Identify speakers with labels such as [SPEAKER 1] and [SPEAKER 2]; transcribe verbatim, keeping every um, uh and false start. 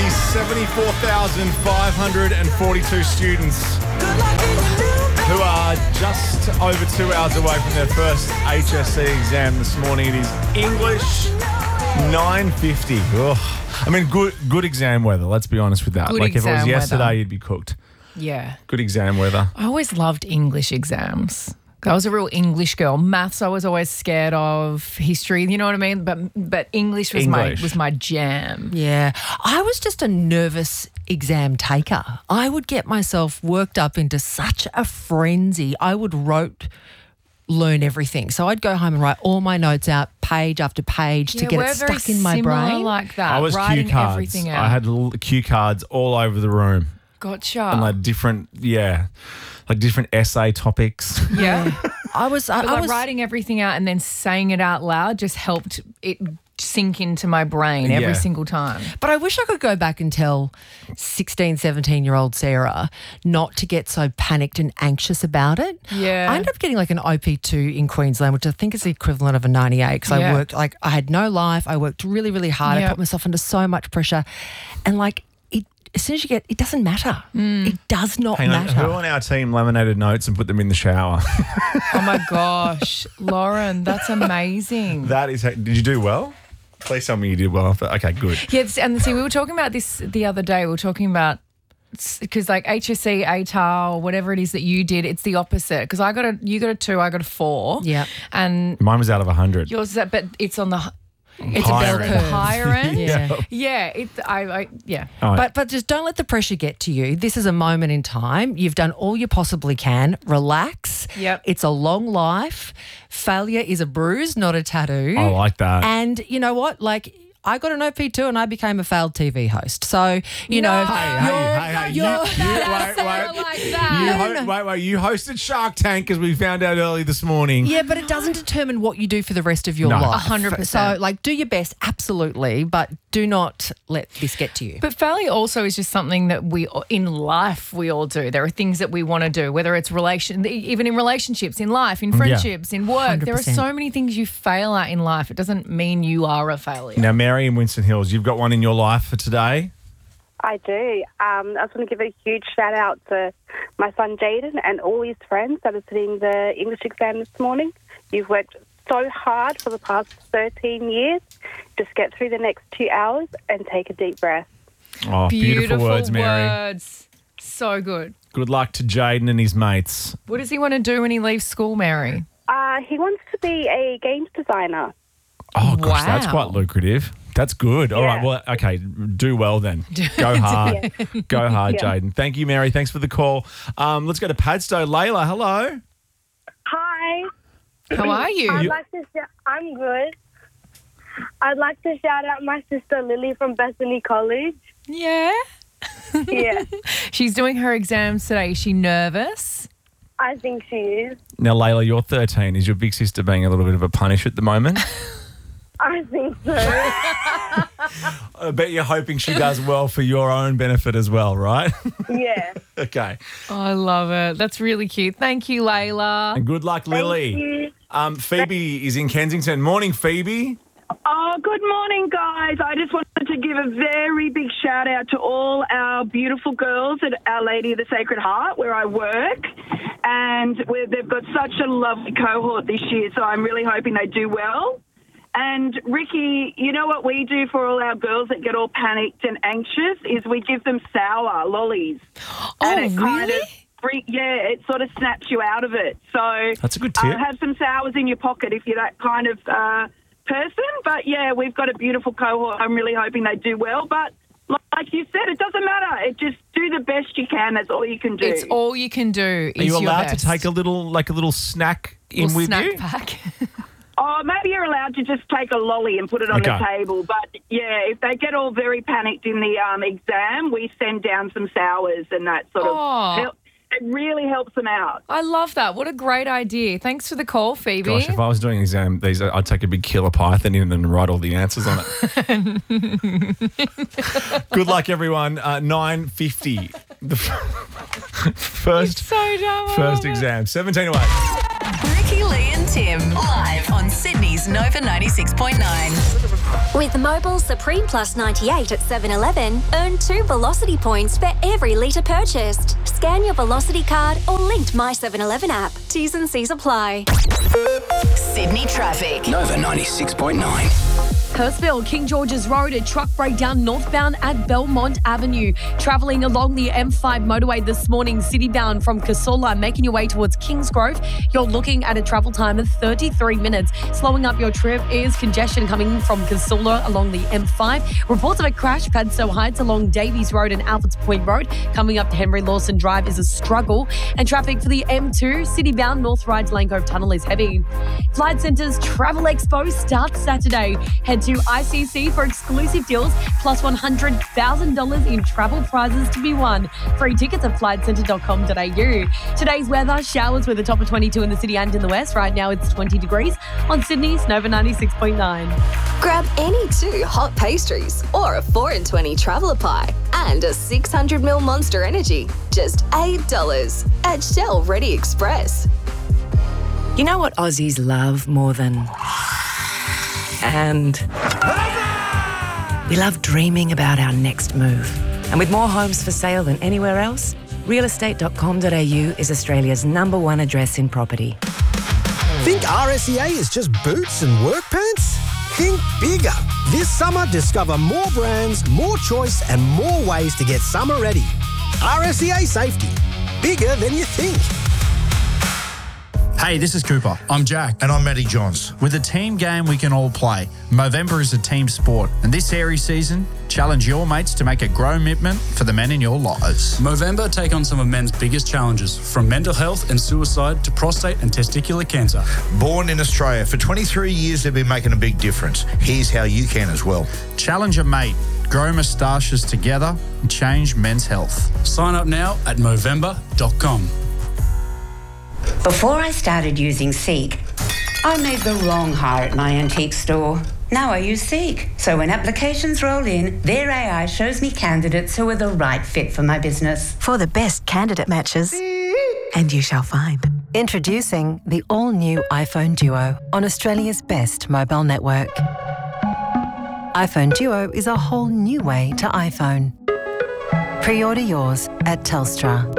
[SPEAKER 1] the seventy-four thousand five hundred forty-two students who are just over two hours away from their first H S C exam this morning. It is English nine fifty. Ugh. I mean, good good exam weather, let's be honest with that.
[SPEAKER 2] Good
[SPEAKER 1] like if it was
[SPEAKER 2] exam
[SPEAKER 1] yesterday,
[SPEAKER 2] weather.
[SPEAKER 1] you'd be cooked.
[SPEAKER 2] Yeah.
[SPEAKER 1] Good exam weather.
[SPEAKER 2] I always loved English exams. I was a real English girl. Maths I was always scared of. History, you know what I mean? But but English was
[SPEAKER 1] English.
[SPEAKER 2] my was my jam.
[SPEAKER 3] Yeah. I was just a nervous exam taker. I would get myself worked up into such a frenzy. I would rote learn everything. So I'd go home and write all my notes out page after page to
[SPEAKER 2] Yeah,
[SPEAKER 3] get
[SPEAKER 2] we're
[SPEAKER 3] it
[SPEAKER 2] very
[SPEAKER 3] stuck in my
[SPEAKER 2] similar
[SPEAKER 3] brain.
[SPEAKER 2] like that.
[SPEAKER 1] I was
[SPEAKER 2] writing
[SPEAKER 1] cue cards.
[SPEAKER 2] everything out.
[SPEAKER 1] I had little cue cards all over the room.
[SPEAKER 2] Gotcha.
[SPEAKER 1] And like different, yeah, like different essay topics.
[SPEAKER 2] yeah.
[SPEAKER 3] I was I,
[SPEAKER 2] But
[SPEAKER 3] I
[SPEAKER 2] like
[SPEAKER 3] was
[SPEAKER 2] writing everything out and then saying it out loud just helped it sink into my brain every
[SPEAKER 1] Yeah.
[SPEAKER 2] single time.
[SPEAKER 3] But I wish I could go back and tell sixteen, seventeen-year-old Sarah not to get so panicked and anxious about it.
[SPEAKER 2] Yeah.
[SPEAKER 3] I ended up getting like an O P two in Queensland, which I think is the equivalent of a ninety-eight because
[SPEAKER 2] Yeah.
[SPEAKER 3] I worked, like I had no life. I worked really, really hard. I
[SPEAKER 2] Yep.
[SPEAKER 3] put myself under so much pressure. And like it, as soon as you get, it doesn't matter.
[SPEAKER 2] Mm.
[SPEAKER 3] It does not
[SPEAKER 1] Hang on,
[SPEAKER 3] matter.
[SPEAKER 1] who on our team laminated notes and put them in the shower?
[SPEAKER 2] Oh my gosh, Lauren, that's amazing.
[SPEAKER 1] That is, did you do well? Please tell me you did well. Okay, good.
[SPEAKER 2] Yes, and see, we were talking about this the other day. We were talking about because like H S C, A T A R, whatever it is that you did, it's the opposite. Because I got a, you got a two, I got a four.
[SPEAKER 3] Yeah.
[SPEAKER 2] and
[SPEAKER 1] Mine was out of one hundred.
[SPEAKER 2] yours, is- but it's on the. It's
[SPEAKER 1] Higher
[SPEAKER 2] a bell
[SPEAKER 1] end.
[SPEAKER 2] curve. Higher end.
[SPEAKER 3] Yeah.
[SPEAKER 2] Yeah, it. I. I yeah.
[SPEAKER 1] All right.
[SPEAKER 3] But but just don't let the pressure get to you. This is a moment in time. You've done all you possibly can. Relax.
[SPEAKER 2] Yep.
[SPEAKER 3] It's a long life. Failure is a bruise, not a tattoo.
[SPEAKER 1] I like that.
[SPEAKER 3] And you know what? Like I got an O P two and I became a failed T V host. So, you know,
[SPEAKER 1] Hey, hey, hey, hey, you, you, wait,
[SPEAKER 2] Sarah
[SPEAKER 1] wait.
[SPEAKER 2] like
[SPEAKER 1] You
[SPEAKER 2] that.
[SPEAKER 1] ho- wait, wait, you hosted Shark Tank as we found out early this morning.
[SPEAKER 3] yeah, but it doesn't determine what you do for the rest of your
[SPEAKER 1] No.
[SPEAKER 3] life.
[SPEAKER 2] A hundred percent.
[SPEAKER 3] So, like, do your best, absolutely, but do not let this get to you.
[SPEAKER 2] But failure also is just something that we, in life, we all do. There are things that we want to do, whether it's relation, even in relationships, in life, in friendships, in work.
[SPEAKER 3] one hundred
[SPEAKER 2] There are
[SPEAKER 3] percent.
[SPEAKER 2] so many things you fail at in life. It doesn't mean you are a failure.
[SPEAKER 1] Now, Mary in Winston Hills, you've got one in your life for today.
[SPEAKER 4] I do. Um, I just want to give a huge shout out to my son Jaden and all his friends that are sitting the English exam this morning. You've worked so hard for the past thirteen years. Just get through the next two hours and take a deep breath.
[SPEAKER 1] Oh, beautiful, words, Mary.
[SPEAKER 2] words. So good.
[SPEAKER 1] Good luck to Jaden and his mates.
[SPEAKER 2] What does he want to do when he leaves school, Mary?
[SPEAKER 4] Uh, he wants to be a games designer.
[SPEAKER 1] Oh, gosh, that's
[SPEAKER 2] Wow.
[SPEAKER 1] quite lucrative. That's good. All right,
[SPEAKER 4] Yeah.
[SPEAKER 1] well, okay, do well then. Go hard. Go hard,
[SPEAKER 4] Yeah.
[SPEAKER 1] Jaden. Thank you, Mary. Thanks for the call. Um, let's go to Padstow. Layla, hello.
[SPEAKER 5] Hi.
[SPEAKER 2] How are you?
[SPEAKER 5] I'd like to. Sh- I'm good. I'd like to shout out my sister Lily from Bethany College.
[SPEAKER 2] Yeah.
[SPEAKER 5] Yeah,
[SPEAKER 2] She's doing her exams today. Is she nervous?
[SPEAKER 5] I think she is.
[SPEAKER 1] Now, Layla, you're thirteen. Is your big sister being a little bit of a punish at the moment?
[SPEAKER 5] I think so.
[SPEAKER 1] I bet you're hoping she does well for your own benefit as well, right?
[SPEAKER 5] Yeah.
[SPEAKER 1] Okay.
[SPEAKER 2] Oh, I love it. That's really cute. Thank you, Layla.
[SPEAKER 1] And good luck, Lily.
[SPEAKER 5] you.
[SPEAKER 1] Um, Phoebe is in Kensington. Morning, Phoebe.
[SPEAKER 6] Oh, good morning, guys. I just wanted to give a very big shout out to all our beautiful girls at Our Lady of the Sacred Heart, where I work. And we're, they've got such a lovely cohort this year, so I'm really hoping they do well. And Ricky, you know what we do for all our girls that get all panicked and anxious is we give them sour lollies.
[SPEAKER 2] Oh,
[SPEAKER 6] and it kind
[SPEAKER 2] really?
[SPEAKER 6] of freak, yeah, it sort of snaps you out of it. So
[SPEAKER 1] That's a good
[SPEAKER 6] uh,
[SPEAKER 1] tip.
[SPEAKER 6] have some sours in your pocket if you're that kind of uh, person. But yeah, we've got a beautiful cohort. I'm really hoping they do well. But like you said, it doesn't matter. It just do the best you can. That's all you can do.
[SPEAKER 2] It's all you can do.
[SPEAKER 1] Are
[SPEAKER 2] is
[SPEAKER 1] you
[SPEAKER 2] your
[SPEAKER 1] allowed
[SPEAKER 2] best.
[SPEAKER 1] to take a little, like a little snack in
[SPEAKER 2] Little
[SPEAKER 1] with
[SPEAKER 2] snack
[SPEAKER 1] you?
[SPEAKER 2] pack?
[SPEAKER 6] Oh, maybe you're allowed to just take a lolly and put it on
[SPEAKER 1] Okay.
[SPEAKER 6] the table. But, yeah, if they get all very panicked in the um, exam, we send down some sours and that sort of
[SPEAKER 2] Oh.
[SPEAKER 6] help. It really helps them out.
[SPEAKER 2] I love that. What a great idea. Thanks for the call, Phoebe.
[SPEAKER 1] Gosh, if I was doing an exam, these I'd take a big killer python in and write all the answers on it. Good luck, everyone. Uh, nine fifty. The f- first,
[SPEAKER 2] so dumb. I
[SPEAKER 1] first
[SPEAKER 2] love it.
[SPEAKER 1] exam. seventeen away.
[SPEAKER 7] Ricky Lee and and Tim, live on Sydney's Nova ninety-six point nine.
[SPEAKER 8] With Mobile Supreme Plus ninety-eight at seven eleven, earn two Velocity points for every litre purchased. Scan your Velocity card or linked My seven eleven app. T's and C's apply.
[SPEAKER 7] Sydney traffic.
[SPEAKER 9] Nova ninety-six point nine.
[SPEAKER 10] Hurstville, King George's Road, a truck breakdown northbound at Belmont Avenue. Travelling along the M five motorway this morning, citybound from Casula, making your way towards Kingsgrove. You're looking at a travel time of thirty-three minutes. Slowing up your trip is congestion coming from Casula along the M five. Reports of a crash, Padstow Heights along Davies Road and Alfords Point Road. Coming up to Henry Lawson Drive is a struggle. And traffic for the M two, citybound North Rydes Lane Cove Tunnel is heavy. Flight Centre's Travel Expo starts Saturday. Head to I C C for exclusive deals, plus one hundred thousand dollars in travel prizes to be won. Free tickets at flight centre dot com dot a u. Today's weather, showers with a top of twenty-two in the city and in the west. Right now it's twenty degrees on Sydney's Nova ninety-six point nine.
[SPEAKER 7] Grab any two hot pastries or a four in twenty traveller pie and a six hundred milliliter Monster Energy. Just eight dollars at Shell Ready Express.
[SPEAKER 11] You know what Aussies love more than... And we love dreaming about our next move. And with more homes for sale than anywhere else, real estate dot com dot a u is Australia's number one address in property.
[SPEAKER 12] Think R S E A is just boots and work pants? Think bigger. This summer, discover more brands, more choice and more ways to get summer ready. R S E A Safety. Bigger than you think.
[SPEAKER 13] Hey, this is Cooper. I'm Jack. And I'm Matty Johns. With a team game we can all play, Movember is a team sport. And this Aries season, challenge your mates to make a grow commitment for the men in your lives.
[SPEAKER 14] Movember take on some of men's biggest challenges, from mental health and suicide to prostate and testicular cancer.
[SPEAKER 15] Born in Australia, for twenty-three years they've been making a big difference. Here's how you can as well.
[SPEAKER 13] Challenge a mate, grow moustaches together, and change men's health.
[SPEAKER 14] Sign up now at movember dot com.
[SPEAKER 16] Before I started using Seek, I made the wrong hire at my antique store. Now I use Seek, so when applications roll in, their A I shows me candidates who are the right fit for my business.
[SPEAKER 17] For the best candidate matches, and you shall find. Introducing the all-new iPhone Duo on Australia's best mobile network. iPhone Duo is a whole new way to iPhone. Pre-order yours at Telstra.